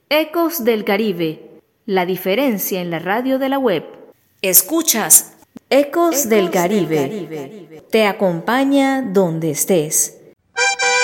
Ecos del Caribe, la diferencia en la radio de la web. Escuchas Ecos del Caribe. Te acompaña donde estés.